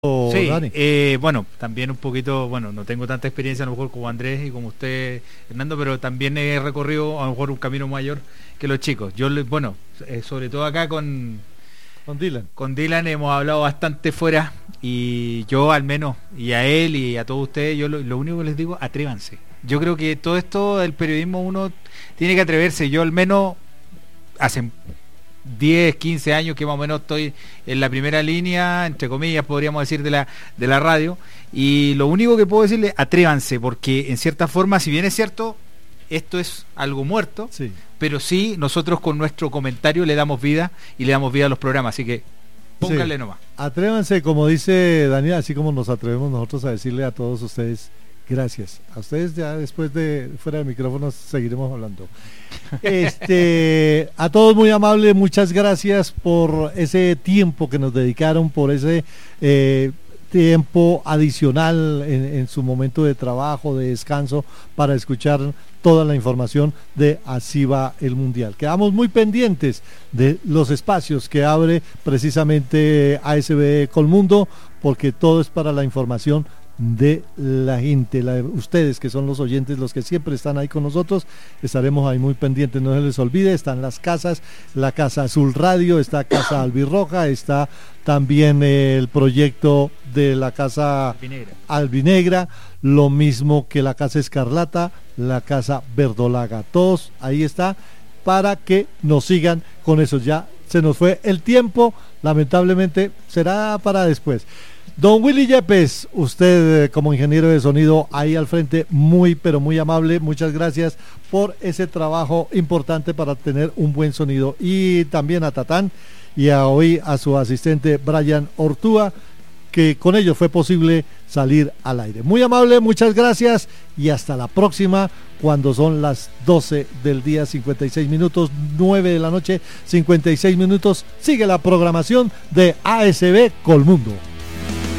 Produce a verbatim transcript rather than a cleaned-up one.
Sí, Dani. eh, bueno, también un poquito, bueno, no tengo tanta experiencia a lo mejor como Andrés y como usted, Hernando, pero también he recorrido a lo mejor un camino mayor que los chicos. Yo, le- bueno, eh, sobre todo acá con, Con Dylan. con Dylan hemos hablado bastante fuera y yo al menos, y a él y a todos ustedes, yo lo, lo único que les digo, atrévanse. Yo creo que todo esto del periodismo uno tiene que atreverse. Yo al menos hace diez, quince años que más o menos estoy en la primera línea, entre comillas, podríamos decir, de la, de la radio, y lo único que puedo decirle, atrévanse, porque en cierta forma, si bien es cierto, esto es algo muerto, Sí. pero sí, nosotros con nuestro comentario le damos vida y le damos vida a los programas, así que pónganle Sí. nomás. Atrévanse, como dice Daniel, así como nos atrevemos nosotros a decirle a todos ustedes gracias. A ustedes ya después de fuera de micrófonos seguiremos hablando. Este, a todos muy amables, muchas gracias por ese tiempo que nos dedicaron, por ese eh, tiempo adicional en, en su momento de trabajo, de descanso, para escuchar toda la información de Así va el Mundial. Quedamos muy pendientes de los espacios que abre precisamente A S B Colmundo, porque todo es para la información de la gente, la, ustedes que son los oyentes, los que siempre están ahí con nosotros, estaremos ahí muy pendientes, no se les olvide, están las casas, la Casa Azul Radio, está Casa Albirroja, está también eh, el proyecto de la Casa Albinegra. Albinegra, lo mismo que la Casa Escarlata, la Casa Verdolaga, todos ahí está, para que nos sigan con eso. Ya se nos fue el tiempo, lamentablemente será para después. Don Willy Yepes, usted eh, como ingeniero de sonido ahí al frente, muy pero muy amable, muchas gracias por ese trabajo importante para tener un buen sonido. Y también a Tatán y a hoy a su asistente Brian Ortúa, que con ellos fue posible salir al aire. Muy amable, muchas gracias y hasta la próxima, cuando son las doce del día, cincuenta y seis minutos, nueve de la noche, cincuenta y seis minutos. Sigue la programación de A S B Colmundo.